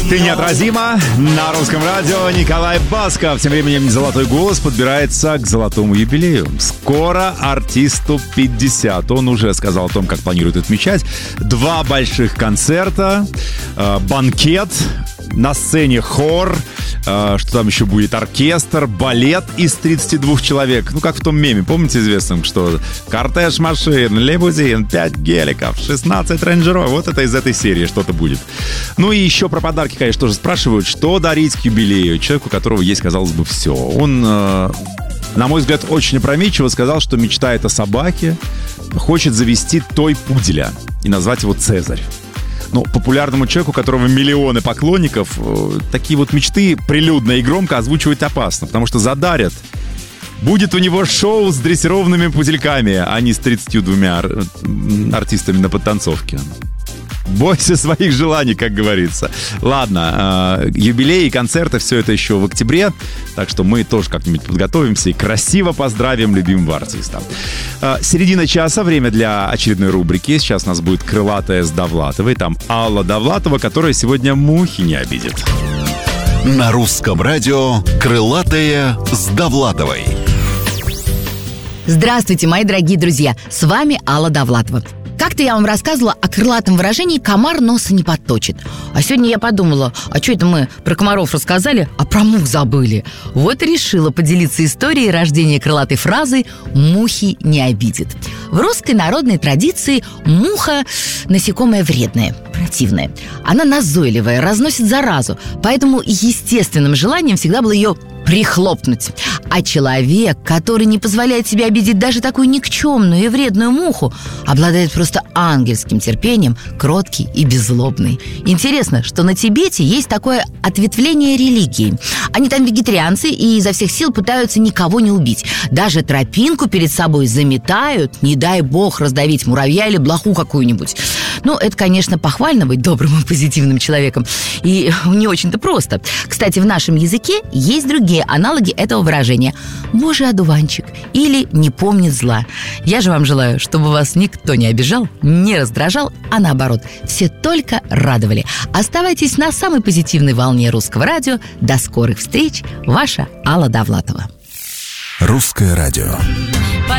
Ты неотразима. На Русском радио Николай Басков. Тем временем «Золотой голос» подбирается к золотому юбилею. Скоро артисту 50. Он уже сказал о том, как планирует отмечать. 2 больших концерта, банкет, на сцене хор, что там еще будет, оркестр, балет из 32 человек. Ну, как в том меме, помните известном, что кортеж машин, лимузин, 5 геликов, 16 рейнджеров. Вот это из этой серии что-то будет. Ну и еще про подарки, конечно, тоже спрашивают, что дарить к юбилею человеку, у которого есть, казалось бы, все. Он, на мой взгляд, очень опрометчиво сказал, что мечтает о собаке, хочет завести той-пуделя и назвать его Цезарь. Но популярному человеку, у которого миллионы поклонников, такие вот мечты прилюдно и громко озвучивать опасно, потому что задарят. Будет у него шоу с дрессированными пудельками, а не с 32 артистами на подтанцовке. Бойся своих желаний, как говорится. Ладно, юбилеи и концерты, все это еще в октябре, так что мы тоже как-нибудь подготовимся и красиво поздравим любимого артиста. Середина часа, время для очередной рубрики. Сейчас у нас будет «Крылатая с Довлатовой». Там Алла Довлатова, которая сегодня мухи не обидит. На Русском радио «Крылатая с Довлатовой». Здравствуйте, мои дорогие друзья! С вами Алла Довлатова. Как-то я вам рассказывала о крылатом выражении «комар носа не подточит». А сегодня я подумала, а что это мы про комаров рассказали, а про мух забыли? Вот и решила поделиться историей рождения крылатой фразы «мухи не обидит». В русской народной традиции муха – насекомое вредное, противное. Она назойливая, разносит заразу, поэтому естественным желанием всегда было ее прихлопнуть. А человек, который не позволяет себе обидеть даже такую никчемную и вредную муху, обладает просто ангельским терпением, кроткий и беззлобный. Интересно, что на Тибете есть такое ответвление религии. Они там вегетарианцы и изо всех сил пытаются никого не убить. Даже тропинку перед собой заметают, не дай бог раздавить муравья или блоху какую-нибудь. Ну, это, конечно, похвально быть добрым и позитивным человеком. И не очень-то просто. Кстати, в нашем языке есть другие аналоги этого выражения. «Божий одуванчик» или «не помнит зла». Я же вам желаю, чтобы вас никто не обижал, не раздражал, а наоборот, все только радовали. Оставайтесь на самой позитивной волне Русского радио. До скорых встреч. Ваша Алла Довлатова. Русское радио.